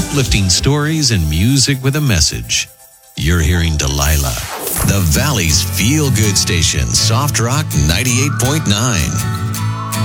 uplifting stories and music with a message. You're hearing Delilah, the Valley's feel-good station, Soft Rock 98.9.